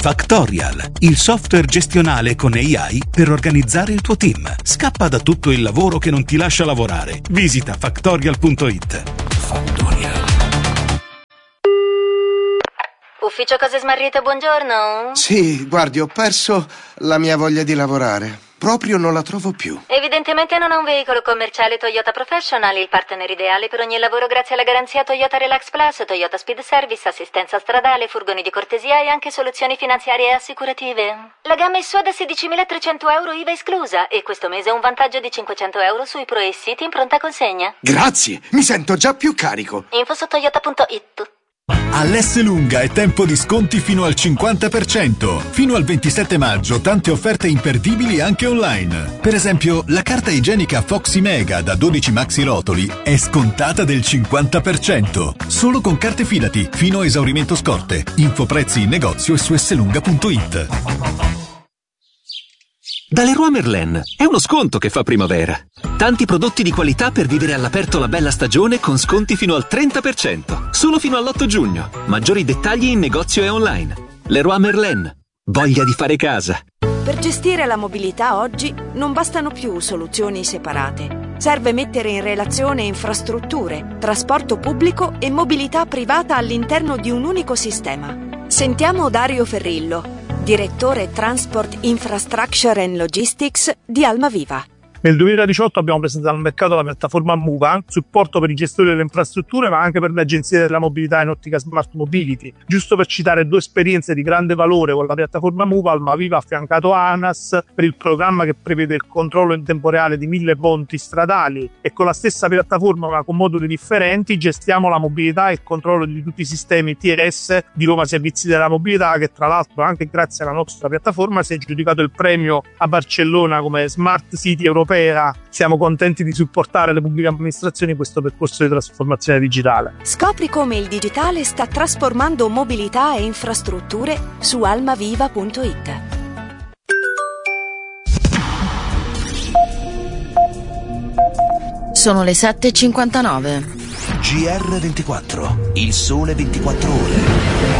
Factorial, il software gestionale con AI per organizzare il tuo team. Scappa da tutto il lavoro che non ti lascia lavorare. Visita factorial.it. Factorial. Ufficio cose smarrite, buongiorno. Sì, guardi, ho perso la mia voglia di lavorare. Proprio non la trovo più. Evidentemente non ha un veicolo commerciale Toyota Professional, il partner ideale per ogni lavoro grazie alla garanzia Toyota Relax Plus, Toyota Speed Service, assistenza stradale, furgoni di cortesia e anche soluzioni finanziarie e assicurative. La gamma è sua da 16.300 euro IVA esclusa e questo mese un vantaggio di 500 euro sui Pro e City in pronta consegna. Grazie, mi sento già più carico. Info su toyota.it. All'Esselunga è tempo di sconti fino al 50%. Fino al 27 maggio tante offerte imperdibili anche online. Per esempio, la carta igienica Foxy Mega da 12 maxi rotoli è scontata del 50%. Solo con carte Fidati, fino a esaurimento scorte. Info prezzi in negozio e su esselunga.it. Da Leroy Merlin è uno sconto che fa primavera. Tanti prodotti di qualità per vivere all'aperto la bella stagione con sconti fino al 30%. Solo fino all'8 giugno. Maggiori dettagli in negozio e online. Leroy Merlin. Voglia di fare casa. Per gestire la mobilità oggi non bastano più soluzioni separate. Serve mettere in relazione infrastrutture, trasporto pubblico e mobilità privata all'interno di un unico sistema. Sentiamo Dario Ferrillo, direttore Transport Infrastructure and Logistics di Almaviva. Nel 2018 abbiamo presentato al mercato la piattaforma MUVA, supporto per i gestori delle infrastrutture ma anche per le agenzie della mobilità in ottica smart mobility. Giusto per citare due esperienze di grande valore con la piattaforma MUVA, Almaviva ha affiancato ANAS per il programma che prevede il controllo in tempo reale di 1000 ponti stradali e con la stessa piattaforma ma con moduli differenti gestiamo la mobilità e il controllo di tutti i sistemi TRS di Roma Servizi della Mobilità, che tra l'altro anche grazie alla nostra piattaforma si è aggiudicato il premio a Barcellona come Smart City Europea. Siamo contenti di supportare le pubbliche amministrazioni in questo percorso di trasformazione digitale. Scopri come il digitale sta trasformando mobilità e infrastrutture su almaviva.it. Sono le 7:59. GR24, il sole 24 ore.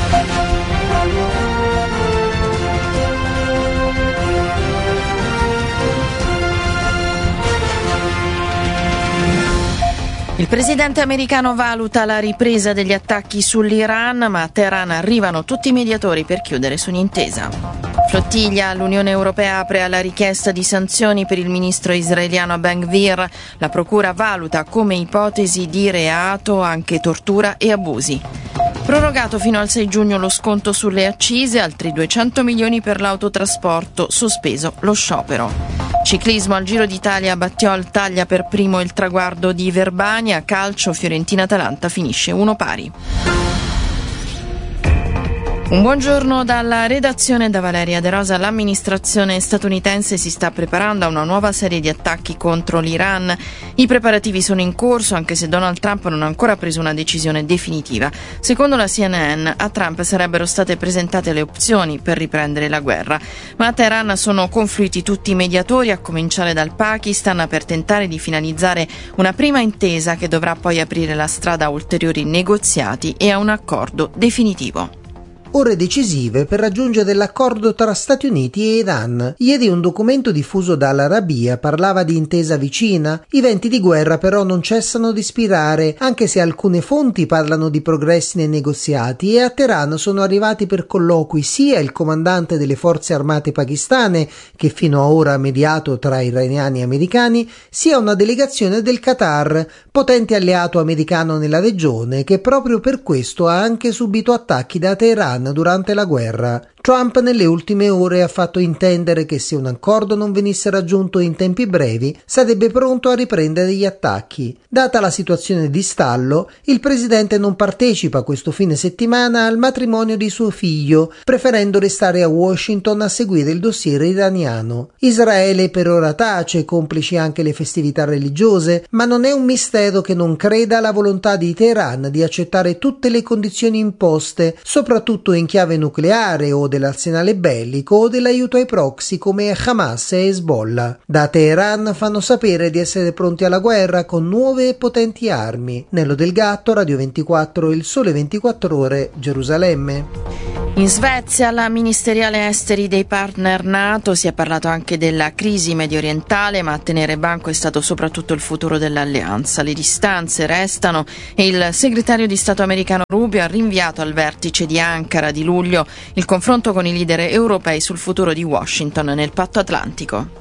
Il presidente americano valuta la ripresa degli attacchi sull'Iran, ma a Teheran arrivano tutti i mediatori per chiudere su un'intesa. Flottiglia, l'Unione Europea apre alla richiesta di sanzioni per il ministro israeliano Ben Gvir. La procura valuta come ipotesi di reato anche tortura e abusi. Prorogato fino al 6 giugno lo sconto sulle accise, altri 200 milioni per l'autotrasporto, sospeso lo sciopero. Ciclismo, al Giro d'Italia Battiol taglia per primo il traguardo di Verbania, calcio Fiorentina-Atalanta finisce 1-1. Un buongiorno dalla redazione da Valeria De Rosa. L'amministrazione statunitense si sta preparando a una nuova serie di attacchi contro l'Iran. I preparativi sono in corso, anche se Donald Trump non ha ancora preso una decisione definitiva. Secondo la CNN, a Trump sarebbero state presentate le opzioni per riprendere la guerra. Ma a Teheran sono confluiti tutti i mediatori, a cominciare dal Pakistan, per tentare di finalizzare una prima intesa che dovrà poi aprire la strada a ulteriori negoziati e a un accordo definitivo. Ore decisive per raggiungere l'accordo tra Stati Uniti e Iran. Ieri un documento diffuso dall'Arabia parlava di intesa vicina. I venti di guerra però non cessano di spirare, anche se alcune fonti parlano di progressi nei negoziati, e a Teheran sono arrivati per colloqui sia il comandante delle forze armate pakistane, che fino a ora ha mediato tra iraniani e americani, sia una delegazione del Qatar, potente alleato americano nella regione, che proprio per questo ha anche subito attacchi da Teheran durante la guerra. Trump nelle ultime ore ha fatto intendere che se un accordo non venisse raggiunto in tempi brevi sarebbe pronto a riprendere gli attacchi. Data la situazione di stallo, il presidente non partecipa questo fine settimana al matrimonio di suo figlio, preferendo restare a Washington a seguire il dossier iraniano. Israele per ora tace, complici anche le festività religiose, ma non è un mistero che non creda alla volontà di Teheran di accettare tutte le condizioni imposte, soprattutto in chiave nucleare o dell'arsenale bellico o dell'aiuto ai proxy come Hamas e Hezbollah. Da Teheran fanno sapere di essere pronti alla guerra con nuove e potenti armi. Nello Del Gatto, Radio 24, Il Sole 24 Ore, Gerusalemme. In Svezia, alla ministeriale esteri dei partner NATO, si è parlato anche della crisi mediorientale, ma a tenere banco è stato soprattutto il futuro dell'alleanza. Le distanze restano e il segretario di Stato americano Rubio ha rinviato al vertice di Ankara di luglio il confronto con i leader europei sul futuro di Washington nel Patto Atlantico.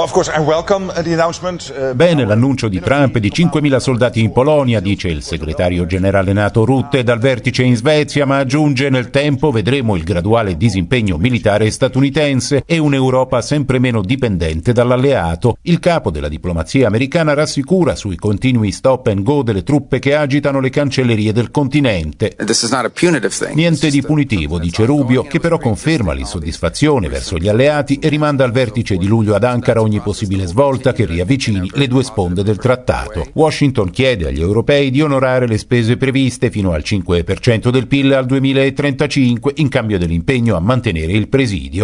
Bene l'annuncio di Trump di 5.000 soldati in Polonia, dice il segretario generale NATO Rutte dal vertice in Svezia, ma aggiunge: nel tempo vedremo il graduale disimpegno militare statunitense e un'Europa sempre meno dipendente dall'alleato. Il capo della diplomazia americana rassicura sui continui stop and go delle truppe che agitano le cancellerie del continente. Niente di punitivo, dice Rubio, che però conferma l'insoddisfazione verso gli alleati e rimanda al vertice di luglio ad Ankara ogni possibile svolta che riavvicini le due sponde del trattato. Washington chiede agli europei di onorare le spese previste fino al 5% del PIL al 2035 in cambio dell'impegno a mantenere il presidio.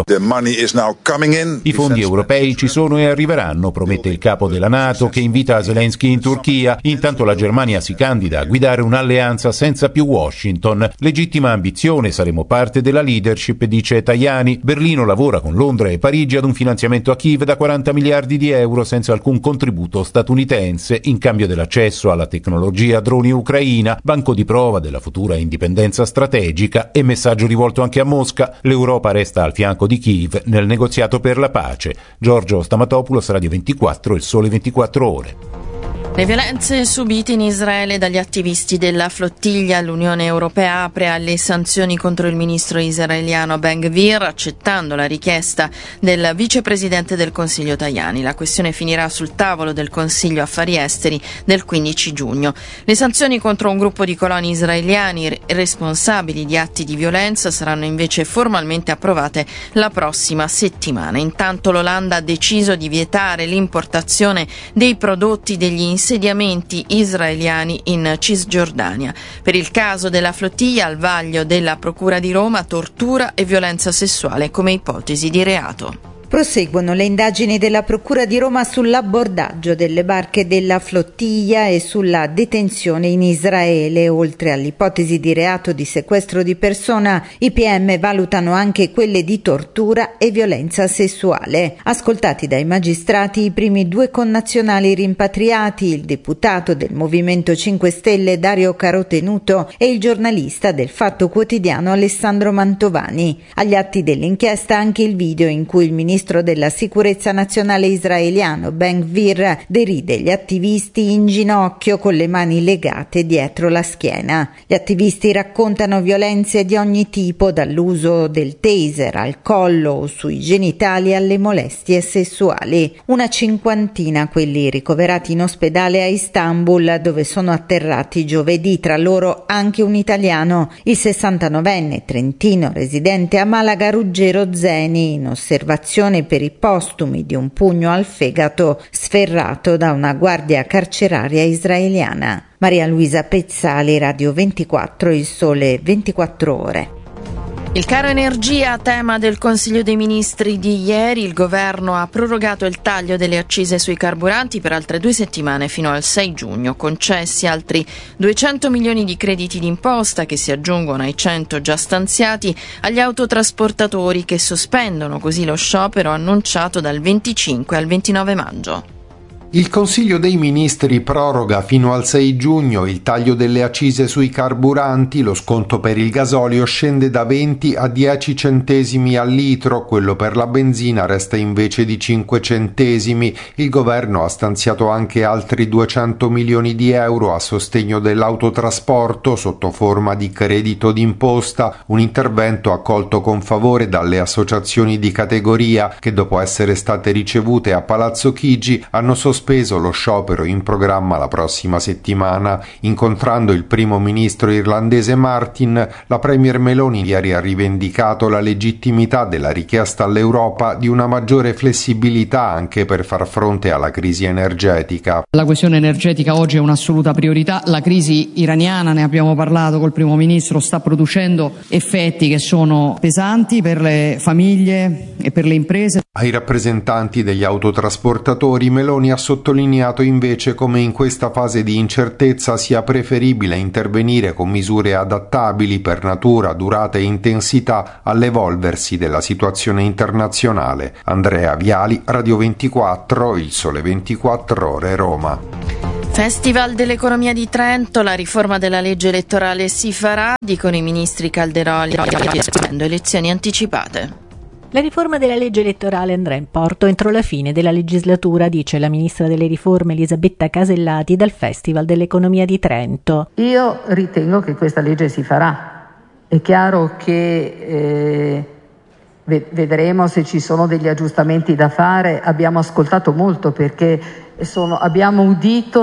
I fondi europei ci sono e arriveranno, promette il capo della NATO, che invita Zelensky in Turchia. Intanto la Germania si candida a guidare un'alleanza senza più Washington. Legittima ambizione, saremo parte della leadership, dice Tajani. Berlino lavora con Londra e Parigi ad un finanziamento a Kiev da 40 miliardi di euro senza alcun contributo statunitense in cambio dell'accesso alla tecnologia droni ucraina, banco di prova della futura indipendenza strategica e messaggio rivolto anche a Mosca. L'Europa resta al fianco di Kiev nel negoziato per la pace. Giorgio Stamatopoulos, Radio 24, Il Sole 24 Ore. Le violenze subite in Israele dagli attivisti della flottiglia, l'Unione Europea apre alle sanzioni contro il ministro israeliano Ben Gvir, accettando la richiesta del vicepresidente del Consiglio Tajani. La questione finirà sul tavolo del Consiglio Affari Esteri del 15 giugno. Le sanzioni contro un gruppo di coloni israeliani responsabili di atti di violenza saranno invece formalmente approvate la prossima settimana. Intanto l'Olanda ha deciso di vietare l'importazione dei prodotti degli insediamenti israeliani in Cisgiordania. Per il caso della flottiglia, al vaglio della Procura di Roma, tortura e violenza sessuale come ipotesi di reato. Proseguono le indagini della Procura di Roma sull'abbordaggio delle barche della flottiglia e sulla detenzione in Israele. Oltre all'ipotesi di reato di sequestro di persona, i PM valutano anche quelle di tortura e violenza sessuale. Ascoltati dai magistrati i primi due connazionali rimpatriati, il deputato del Movimento 5 Stelle Dario Carotenuto e il giornalista del Fatto Quotidiano Alessandro Mantovani. Agli atti dell'inchiesta anche il video in cui il ministro della sicurezza nazionale israeliano Ben Gvir deride gli attivisti in ginocchio con le mani legate dietro la schiena. Gli attivisti raccontano violenze di ogni tipo, dall'uso del taser al collo o sui genitali alle molestie sessuali. Una cinquantina quelli ricoverati in ospedale a Istanbul, dove sono atterrati giovedì, tra loro anche un italiano, il 69enne trentino residente a Malaga Ruggero Zeni, in osservazione per i postumi di un pugno al fegato sferrato da una guardia carceraria israeliana. Maria Luisa Pezzali, Radio 24, Il Sole 24 Ore. Il caro energia, tema del Consiglio dei Ministri di ieri. Il governo ha prorogato il taglio delle accise sui carburanti per altre 2 settimane fino al 6 giugno, concessi altri 200 milioni di crediti d'imposta che si aggiungono ai 100 già stanziati agli autotrasportatori, che sospendono così lo sciopero annunciato dal 25 al 29 maggio. Il Consiglio dei Ministri proroga fino al 6 giugno il taglio delle accise sui carburanti. Lo sconto per il gasolio scende da 20 a 10 centesimi al litro, quello per la benzina resta invece di 5 centesimi. Il governo ha stanziato anche altri 200 milioni di euro a sostegno dell'autotrasporto sotto forma di credito d'imposta, un intervento accolto con favore dalle associazioni di categoria che, dopo essere state ricevute a Palazzo Chigi, hanno sospeso lo sciopero in programma la prossima settimana. Incontrando il primo ministro irlandese Martin, la premier Meloni ieri ha rivendicato la legittimità della richiesta all'Europa di una maggiore flessibilità anche per far fronte alla crisi energetica. La questione energetica oggi è un'assoluta priorità. La crisi iraniana, ne abbiamo parlato col primo ministro, sta producendo effetti che sono pesanti per le famiglie e per le imprese. Ai rappresentanti degli autotrasportatori Meloni ha sottolineato invece come in questa fase di incertezza sia preferibile intervenire con misure adattabili per natura, durata e intensità all'evolversi della situazione internazionale. Andrea Viali, Radio 24, Il Sole 24 Ore, Roma. Festival dell'economia di Trento, la riforma della legge elettorale si farà, dicono i ministri Calderoli, chiedendo elezioni anticipate. La riforma della legge elettorale andrà in porto entro la fine della legislatura, dice la ministra delle riforme Elisabetta Casellati dal Festival dell'economia di Trento. Io ritengo che questa legge si farà. È chiaro che vedremo se ci sono degli aggiustamenti da fare. Abbiamo ascoltato molto perché abbiamo udito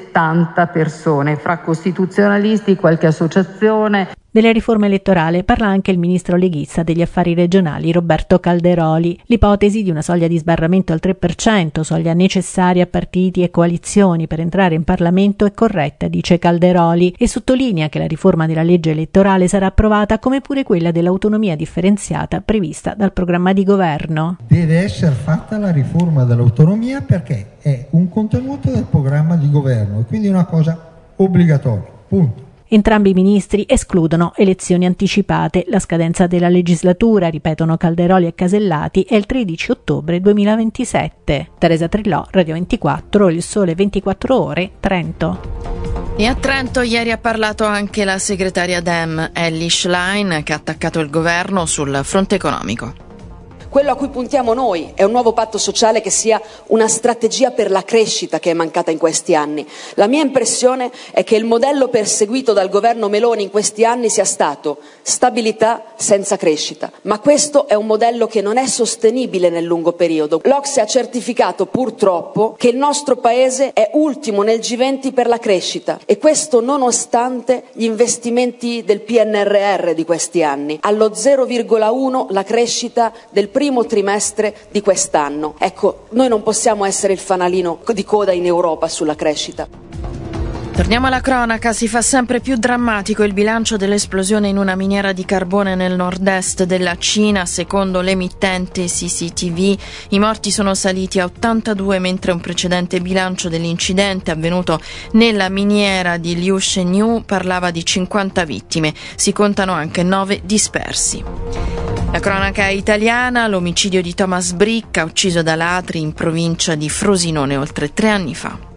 70 persone, fra costituzionalisti, qualche associazione. Della riforma elettorale parla anche il ministro leghista degli affari regionali Roberto Calderoli. L'ipotesi di una soglia di sbarramento al 3%, soglia necessaria a partiti e coalizioni per entrare in Parlamento, è corretta, dice Calderoli, e sottolinea che la riforma della legge elettorale sarà approvata come pure quella dell'autonomia differenziata prevista dal programma di governo. Deve essere fatta la riforma dell'autonomia perché è un contenuto del programma di governo e quindi una cosa obbligatoria, punto. Entrambi i ministri escludono elezioni anticipate. La scadenza della legislatura, ripetono Calderoli e Casellati, è il 13 ottobre 2027. Teresa Trillò, Radio 24, Il Sole 24 Ore, Trento. E a Trento ieri ha parlato anche la segretaria Dem, Elly Schlein, che ha attaccato il governo sul fronte economico. Quello a cui puntiamo noi è un nuovo patto sociale che sia una strategia per la crescita che è mancata in questi anni. La mia impressione è che il modello perseguito dal governo Meloni in questi anni sia stato stabilità senza crescita. Ma questo è un modello che non è sostenibile nel lungo periodo. L'Ocse ha certificato purtroppo che il nostro Paese è ultimo nel G20 per la crescita e questo nonostante gli investimenti del PNRR di questi anni. Allo 0,1 la crescita del primo trimestre di quest'anno. Ecco, noi non possiamo essere il fanalino di coda in Europa sulla crescita. Torniamo alla cronaca, si fa sempre più drammatico il bilancio dell'esplosione in una miniera di carbone nel nord-est della Cina. Secondo l'emittente CCTV i morti sono saliti a 82, mentre un precedente bilancio dell'incidente avvenuto nella miniera di Liu Shenyu parlava di 50 vittime. Si contano anche 9 dispersi. La cronaca italiana, l'omicidio di Thomas Bricca, ucciso da ladri in provincia di Frosinone oltre 3 anni fa.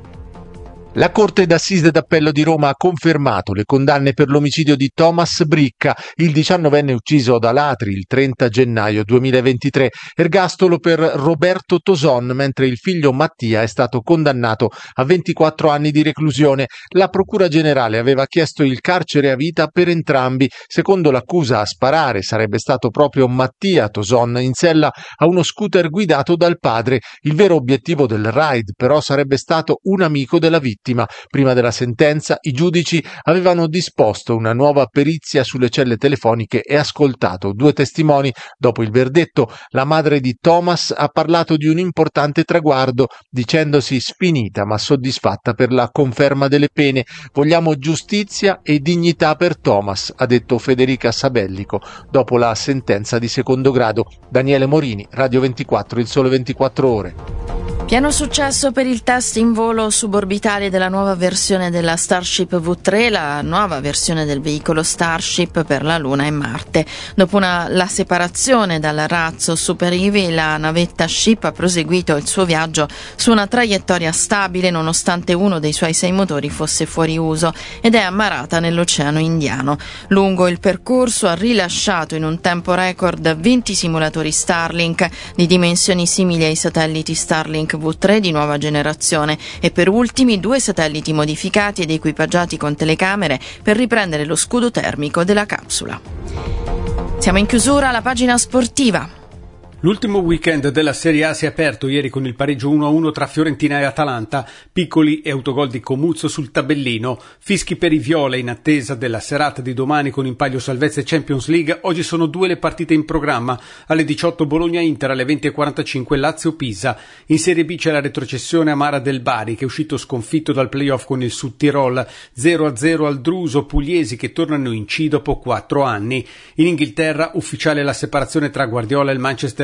La Corte d'Assise d'Appello di Roma ha confermato le condanne per l'omicidio di Thomas Bricca, il 19enne ucciso da ladri il 30 gennaio 2023. Ergastolo per Roberto Toson, mentre il figlio Mattia è stato condannato a 24 anni di reclusione. La Procura Generale aveva chiesto il carcere a vita per entrambi. Secondo l'accusa, a sparare sarebbe stato proprio Mattia Toson, in sella a uno scooter guidato dal padre. Il vero obiettivo del raid, però, sarebbe stato un amico della vittima. Prima della sentenza, i giudici avevano disposto una nuova perizia sulle celle telefoniche e ascoltato 2 testimoni. Dopo il verdetto, la madre di Thomas ha parlato di un importante traguardo, dicendosi sfinita ma soddisfatta per la conferma delle pene. Vogliamo giustizia e dignità per Thomas, ha detto Federica Sabellico dopo la sentenza di secondo grado. Daniele Morini, Radio 24, Il Sole 24 Ore. Pieno successo per il test in volo suborbitale della nuova versione della Starship V3, la nuova versione del veicolo Starship per la Luna e Marte. Dopo la separazione dal razzo Super Heavy, la navetta Ship ha proseguito il suo viaggio su una traiettoria stabile nonostante uno dei suoi 6 motori fosse fuori uso ed è ammarrata nell'Oceano Indiano. Lungo il percorso ha rilasciato in un tempo record 20 simulatori Starlink di dimensioni simili ai satelliti Starlink V3 di nuova generazione e per ultimi 2 satelliti modificati ed equipaggiati con telecamere per riprendere lo scudo termico della capsula. Siamo in chiusura alla pagina sportiva. L'ultimo weekend della Serie A si è aperto ieri con il pareggio 1-1 tra Fiorentina e Atalanta, piccoli e autogol di Comuzzo sul tabellino, fischi per i viola in attesa della serata di domani con in palio salvezza e Champions League. Oggi sono 2 le partite in programma, alle 18 Bologna-Inter, alle 20:45 Lazio-Pisa. In Serie B c'è la retrocessione amara del Bari che è uscito sconfitto dal playoff con il Südtirol, 0-0 al Druso, pugliesi che tornano in C dopo 4 anni. In Inghilterra ufficiale la separazione tra Guardiola e il Manchester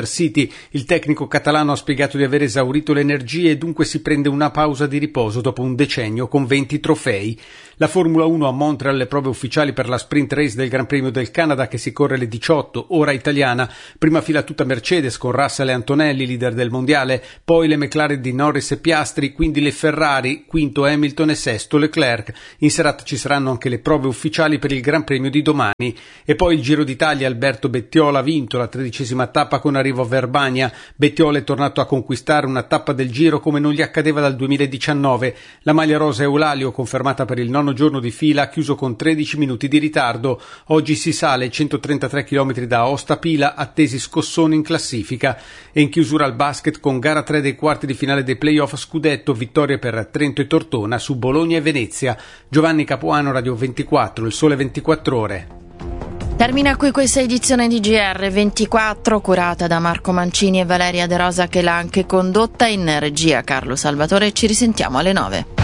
Intercity. Il tecnico catalano ha spiegato di aver esaurito le energie e dunque si prende una pausa di riposo dopo un decennio con 20 trofei. La Formula 1 a Montreal, le prove ufficiali per la sprint race del Gran Premio del Canada che si corre alle 18, ora italiana. Prima fila tutta Mercedes con Russell e Antonelli, leader del mondiale, poi le McLaren di Norris e Piastri, quindi le Ferrari, quinto Hamilton e sesto Leclerc. In serata ci saranno anche le prove ufficiali per il Gran Premio di domani. E poi il Giro d'Italia, Alberto Bettiola ha vinto la 13ª tappa con arrivo a Verbania. Bettiola è tornato a conquistare una tappa del Giro come non gli accadeva dal 2019. La maglia rosa Eulalio, confermata per il 9° giorno di fila, ha chiuso con 13 minuti di ritardo. Oggi si sale 133 km da Aosta Pila, attesi scossoni in classifica. E in chiusura al basket con gara 3 dei quarti di finale dei playoff scudetto, vittorie per Trento e Tortona su Bologna e Venezia. Giovanni Capuano, Radio 24, Il Sole 24 Ore. Termina qui questa edizione di GR24, curata da Marco Mancini e Valeria De Rosa, che l'ha anche condotta. In regia Carlo Salvatore. Ci risentiamo alle 9.